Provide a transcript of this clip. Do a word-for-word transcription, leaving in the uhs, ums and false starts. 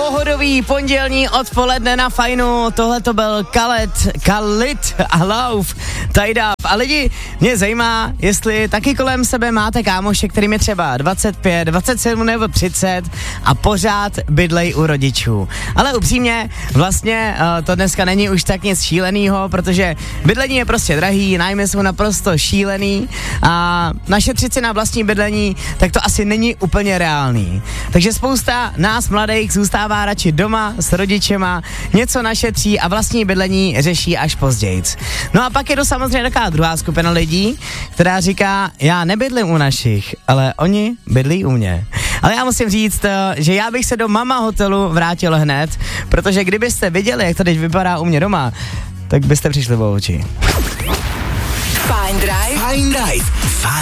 pohodový pondělní odpoledne na Fajnu. Tohle to byl Khaled, Khalid a Love, Tied Up. A lidi, mě zajímá, jestli taky kolem sebe máte kámoše, kterým je třeba dvacet pět, dvacet sedm nebo třicet a pořád bydlej u rodičů. Ale upřímně, vlastně uh, to dneska není už tak nic šílenýho, protože bydlení je prostě drahý, nájmy jsou naprosto šílený a našetřit si na vlastní bydlení, tak to asi není úplně reálný. Takže spousta nás mladých zůstává radši doma s rodičema, něco našetří a vlastní bydlení řeší až později. No a pak je to samozřejmě taková druhá skupina lidí, která říká, já nebydlím u našich, ale oni bydlí u mě. Ale já musím říct, že já bych se do mama hotelu vrátil hned, protože kdybyste viděli, jak to teď vypadá u mě doma, tak byste přišli o oči. Fajn Drive. Fajn Drive.